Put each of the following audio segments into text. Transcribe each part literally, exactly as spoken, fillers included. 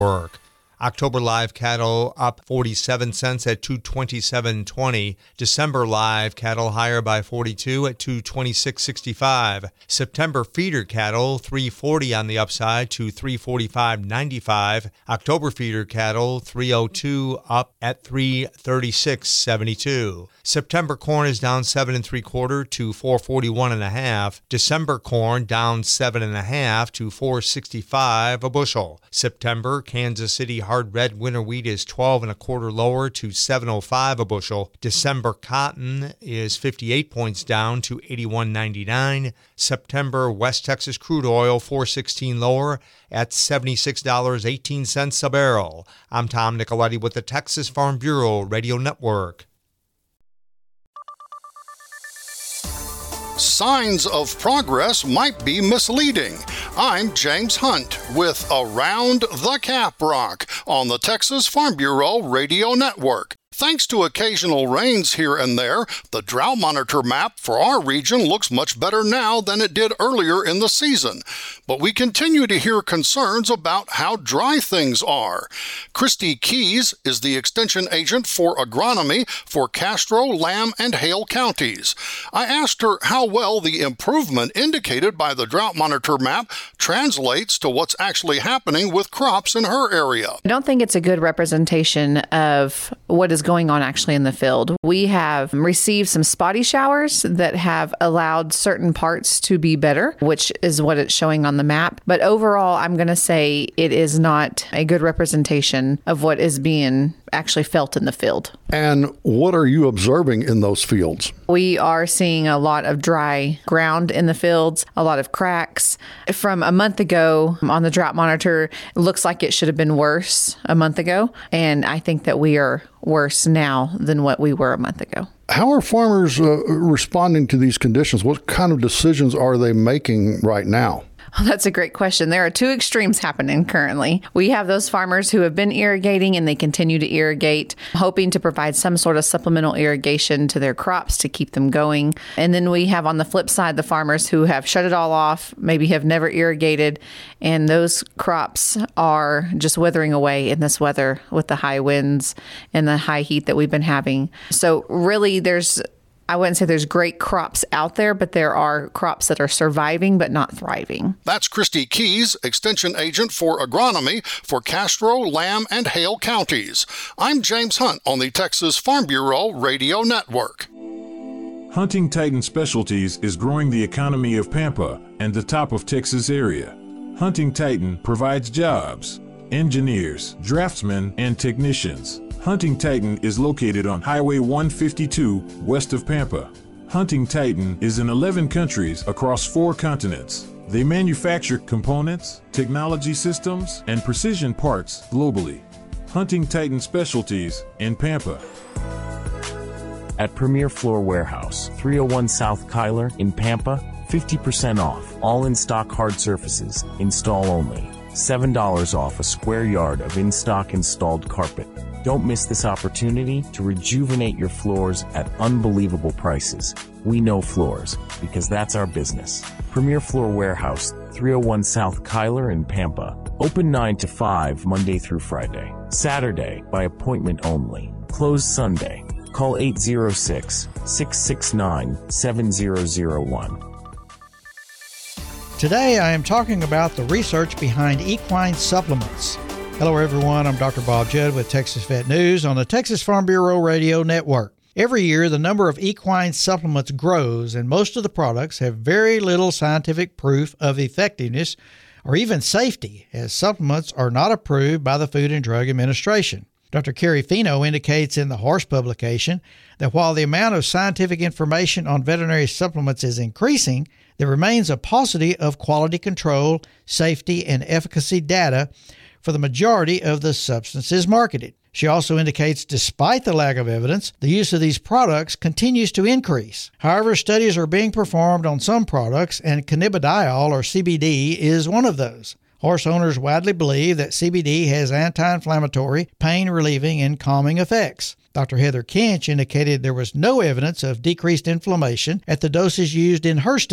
Work. October live cattle up forty-seven cents at two twenty-seven twenty. December live cattle higher by forty-two at two twenty-six sixty-five. September feeder cattle three forty on the upside to three forty-five ninety-five. October feeder cattle three oh two up at three thirty-six seventy-two. September corn is down seven and three quarter to four forty-one and a half. December corn down seven and a half to four sixty-five a bushel. September Kansas City hard red winter wheat is twelve and a quarter lower to seven oh five a bushel. December cotton is fifty-eight points down to eighty-one ninety-nine. September West Texas crude oil four sixteen lower at seventy-six dollars and eighteen cents a barrel. I'm Tom Nicoletti with the Texas Farm Bureau Radio Network. Signs of progress might be misleading. I'm James Hunt with Around the Caprock on the Texas Farm Bureau Radio Network. Thanks to occasional rains here and there, the drought monitor map for our region looks much better now than it did earlier in the season. But we continue to hear concerns about how dry things are. Christy Keys is the extension agent for agronomy for Castro, Lamb, and Hale counties. I asked her how well the improvement indicated by the drought monitor map translates to what's actually happening with crops in her area. I don't think it's a good representation of what is going on actually in the field. We have received some spotty showers that have allowed certain parts to be better, which is what it's showing on the map. But overall, I'm going to say it is not a good representation of what is being actually felt in the field. And what are you observing in those fields? We are seeing a lot of dry ground in the fields, a lot of cracks. From a month ago on the drought monitor, it looks like it should have been worse a month ago. And I think that we are worse now than what we were a month ago. How are farmers uh, responding to these conditions? What kind of decisions are they making right now? Oh, that's a great question. There are two extremes happening currently. We have those farmers who have been irrigating and they continue to irrigate, hoping to provide some sort of supplemental irrigation to their crops to keep them going. And then we have on the flip side the farmers who have shut it all off, maybe have never irrigated, and those crops are just withering away in this weather with the high winds and the high heat that we've been having. So really there's I wouldn't say there's great crops out there, but there are crops that are surviving but not thriving. That's Christy Keys, extension agent for agronomy for Castro, Lamb, and Hale counties. I'm James Hunt on the Texas Farm Bureau Radio Network. Hunting Titan Specialties is growing the economy of Pampa and the top of Texas area. Hunting Titan provides jobs, engineers, draftsmen, and technicians. Hunting Titan is located on Highway one fifty-two, west of Pampa. Hunting Titan is in eleven countries across four continents. They manufacture components, technology systems, and precision parts globally. Hunting Titan Specialties in Pampa. At Premier Floor Warehouse, three oh one South Kyler in Pampa, fifty percent off. All in-stock hard surfaces, install only. seven dollars off a square yard of in-stock installed carpet. Don't miss this opportunity to rejuvenate your floors at unbelievable prices. We know floors, because that's our business. Premier Floor Warehouse, three oh one South Kyler in Pampa. Open nine to five Monday through Friday. Saturday, by appointment only. Closed Sunday. Call eight oh six, six six nine, seven zero zero one. Today I am talking about the research behind equine supplements. Hello everyone, I'm Doctor Bob Judd with Texas Vet News on the Texas Farm Bureau Radio Network. Every year the number of equine supplements grows and most of the products have very little scientific proof of effectiveness or even safety, as supplements are not approved by the Food and Drug Administration. Doctor Carrie Fino indicates in the Horse publication that while the amount of scientific information on veterinary supplements is increasing, there remains a paucity of quality control, safety, and efficacy data for the majority of the substances marketed. She also indicates despite the lack of evidence, the use of these products continues to increase. However, studies are being performed on some products, and cannabidiol, or C B D, is one of those. Horse owners widely believe that C B D has anti-inflammatory, pain-relieving, and calming effects. Doctor Heather Kinch indicated there was no evidence of decreased inflammation at the doses used in her study.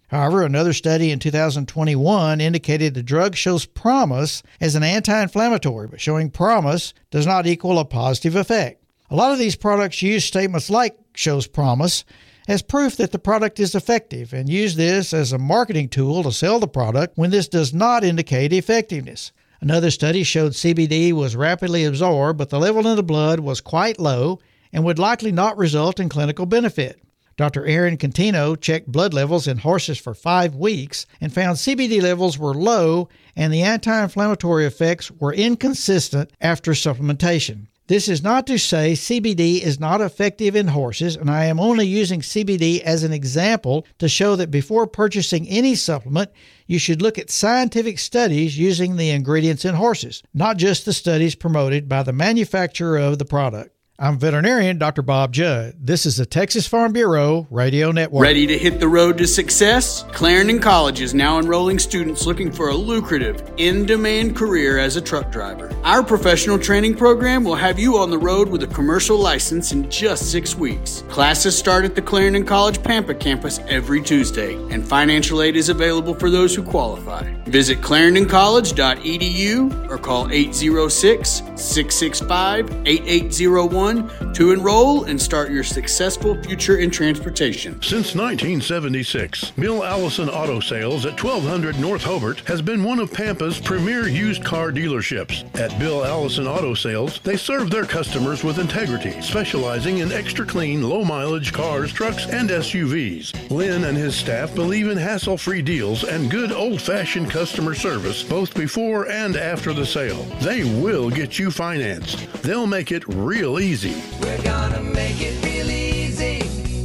However, another study in two thousand twenty-one indicated the drug shows promise as an anti-inflammatory, but showing promise does not equal a positive effect. A lot of these products use statements like shows promise as proof that the product is effective and use this as a marketing tool to sell the product when this does not indicate effectiveness. Another study showed C B D was rapidly absorbed, but the level in the blood was quite low and would likely not result in clinical benefit. Doctor Aaron Contino checked blood levels in horses for five weeks and found C B D levels were low and the anti-inflammatory effects were inconsistent after supplementation. This is not to say C B D is not effective in horses, and I am only using C B D as an example to show that before purchasing any supplement, you should look at scientific studies using the ingredients in horses, not just the studies promoted by the manufacturer of the product. I'm veterinarian Doctor Bob Judd. This is the Texas Farm Bureau Radio Network. Ready to hit the road to success? Clarendon College is now enrolling students looking for a lucrative, in-demand career as a truck driver. Our professional training program will have you on the road with a commercial license in just six weeks. Classes start at the Clarendon College Pampa campus every Tuesday, and financial aid is available for those who qualify. Visit clarendon college dot e d u or call eight zero six, six six five, eight eight zero one to enroll and start your successful future in transportation. Since nineteen seventy-six, Bill Allison Auto Sales at twelve hundred North Hobart has been one of Pampa's premier used car dealerships. At Bill Allison Auto Sales, they serve their customers with integrity, specializing in extra clean, low-mileage cars, trucks, and S U Vs. Lynn and his staff believe in hassle-free deals and good old-fashioned customer service both before and after the sale. They will get you financed. They'll make it real easy. We're gonna make it real easy,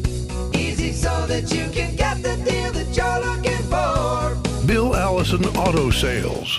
easy so that you can get the deal that you're looking for. Bill Allison Auto Sales.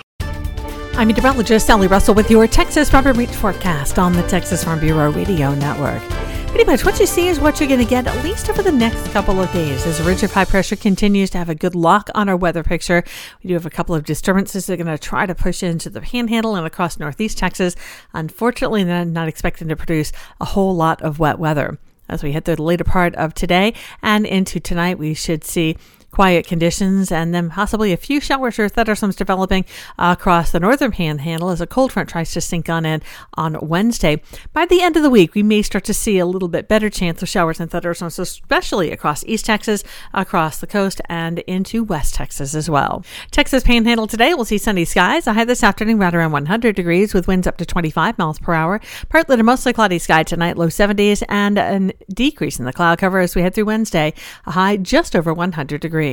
I'm meteorologist Sally Russell with your Texas Farm Bureau forecast on the Texas Farm Bureau Radio Network. Pretty much what you see is what you're going to get at least over the next couple of days as a ridge of high pressure continues to have a good lock on our weather picture. We do have a couple of disturbances that are going to try to push into the Panhandle and across northeast Texas. Unfortunately, they're not expecting to produce a whole lot of wet weather. As we head through the later part of today and into tonight, we should see quiet conditions and then possibly a few showers or thunderstorms developing uh, across the northern Panhandle as a cold front tries to sink on in on Wednesday. By the end of the week, we may start to see a little bit better chance of showers and thunderstorms, especially across East Texas, across the coast, and into West Texas as well. Texas Panhandle today, we'll see sunny skies. A high this afternoon right around one hundred degrees with winds up to twenty-five miles per hour. Partly to mostly cloudy sky tonight, low seventies, and a decrease in the cloud cover as we head through Wednesday. A high just over one hundred degrees.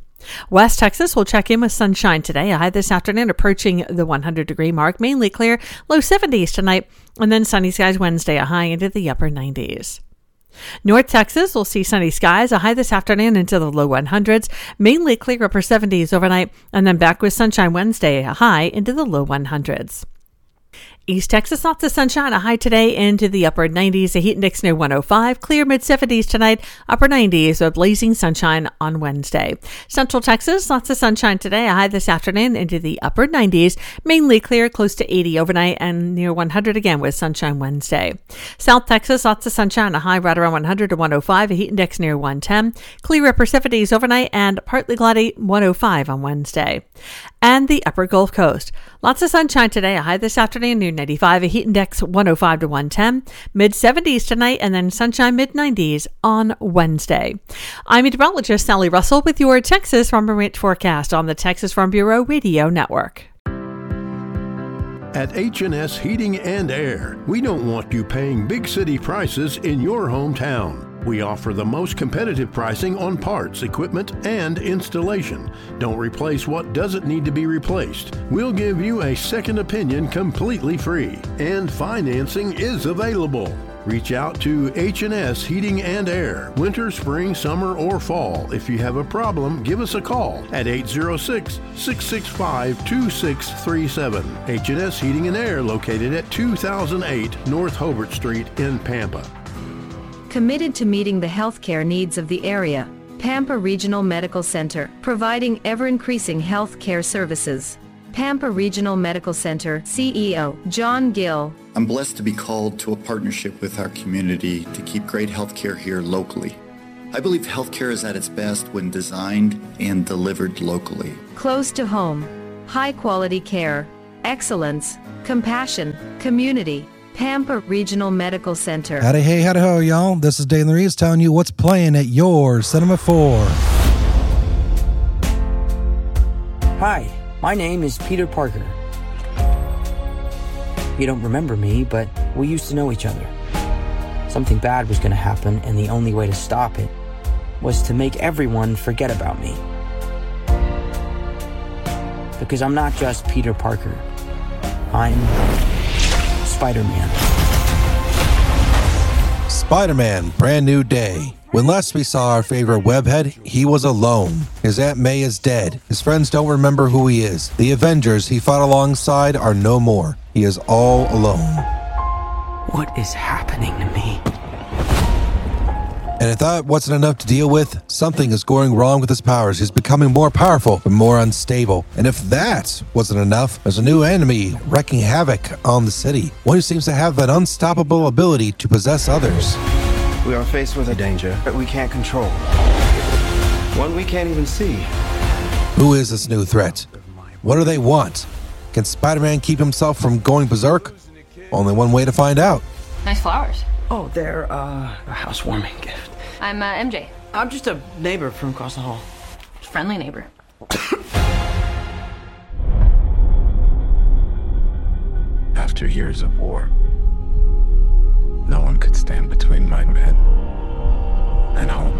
West Texas will check in with sunshine today. A high this afternoon approaching the one hundred degree mark. Mainly clear, low seventies tonight, and then sunny skies Wednesday, a high into the upper nineties. North Texas will see sunny skies, a high this afternoon into the low hundreds. Mainly clear, upper seventies overnight, and then back with sunshine Wednesday, a high into the low hundreds. East Texas, lots of sunshine, a high today into the upper nineties, a heat index near one oh five, clear mid seventies tonight, upper nineties, with blazing sunshine on Wednesday. Central Texas, lots of sunshine today, a high this afternoon into the upper nineties, mainly clear, close to eighty overnight, and near one hundred again with sunshine Wednesday. South Texas, lots of sunshine, a high right around one hundred to one oh five, a heat index near one ten, clear upper seventies overnight, and partly cloudy one oh five on Wednesday. And the upper Gulf Coast, lots of sunshine today, a high this afternoon near ninety-five, a heat index one oh five to one ten, mid seventies tonight, and then sunshine mid nineties on Wednesday. I'm meteorologist Sally Russell with your Texas Farm Bureau forecast on the Texas Farm Bureau Radio Network. At H and S Heating and Air, we don't want you paying big city prices in your hometown. We offer the most competitive pricing on parts, equipment, and installation. Don't replace what doesn't need to be replaced. We'll give you a second opinion completely free, and financing is available. Reach out to H and S Heating and Air, winter, spring, summer, or fall. If you have a problem, give us a call at eight zero six, six six five, two six three seven. H and S Heating and Air, located at two thousand eight North Hobart Street in Pampa. Committed to meeting the healthcare needs of the area, Pampa Regional Medical Center, providing ever-increasing healthcare services. Pampa Regional Medical Center C E O John Gill. I'm blessed to be called to a partnership with our community to keep great healthcare here locally. I believe healthcare is at its best when designed and delivered locally. Close to home. High quality care. Excellence. Compassion. Community. Pampa Regional Medical Center. Howdy, hey, howdy, ho, y'all. This is Dane Reeves telling you what's playing at your Cinema four. Hi, my name is Peter Parker. You don't remember me, but we used to know each other. Something bad was going to happen, and the only way to stop it was to make everyone forget about me. Because I'm not just Peter Parker. I'm Spider-Man. Spider-Man, brand new day. When last we saw our favorite webhead, he was alone. His Aunt May is dead. His friends don't remember who he is. The Avengers he fought alongside are no more. He is all alone. What is happening to me? And if that wasn't enough to deal with, something is going wrong with his powers. He's becoming more powerful, but more unstable. And if that wasn't enough, there's a new enemy wreaking havoc on the city. One who seems to have an unstoppable ability to possess others. We are faced with a danger that we can't control. One we can't even see. Who is this new threat? What do they want? Can Spider-Man keep himself from going berserk? Only one way to find out. Nice flowers. Oh, they're uh, a housewarming gift. I'm uh, M J. I'm just a neighbor from across the hall. Friendly neighbor. After years of war, no one could stand between my men and home.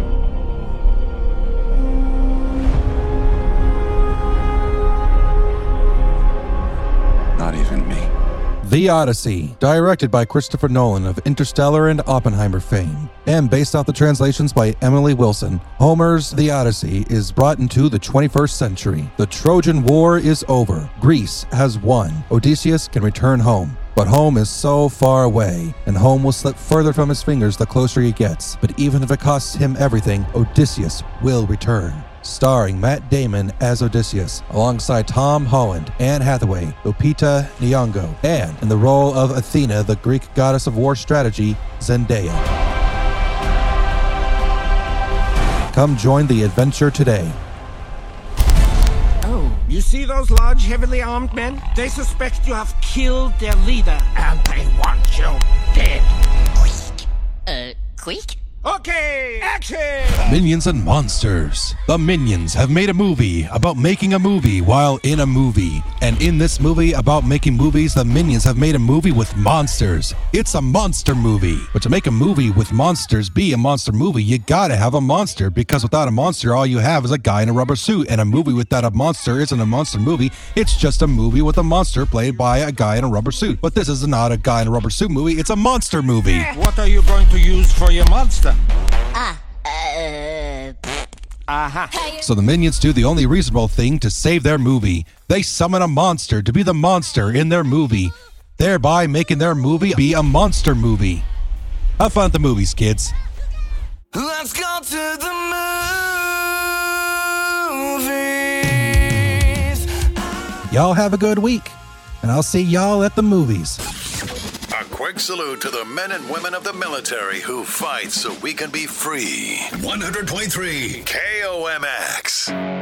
Not even me. The Odyssey, directed by Christopher Nolan of Interstellar and Oppenheimer fame, and based off the translations by Emily Wilson, Homer's The Odyssey is brought into the twenty-first century. The Trojan War is over. Greece has won. Odysseus can return home. But home is so far away, and home will slip further from his fingers the closer he gets. But even if it costs him everything, Odysseus will return. Starring Matt Damon as Odysseus, alongside Tom Holland, Anne Hathaway, Lupita Nyong'o, and in the role of Athena, the Greek goddess of war strategy, Zendaya. Come join the adventure today. Oh, you see those large, heavily armed men? They suspect you have killed their leader, and they want you dead. Uh, quick? Okay, action! Minions and Monsters. The Minions have made a movie about making a movie while in a movie. And in this movie about making movies, the Minions have made a movie with monsters. It's a monster movie. But to make a movie with monsters be a monster movie, you gotta have a monster, because without a monster, all you have is a guy in a rubber suit. And a movie without a monster isn't a monster movie. It's just a movie with a monster played by a guy in a rubber suit. But this is not a guy in a rubber suit movie, it's a monster movie. What are you going to use for your monster? Ah, uh... Aha. Uh-huh. So the Minions do the only reasonable thing to save their movie. They summon a monster to be the monster in their movie, thereby making their movie be a monster movie. Have fun at the movies, kids. Let's go to the movies. Y'all have a good week, and I'll see y'all at the movies. A quick salute to the men and women of the military who fight so we can be free. one hundred point three K O M X.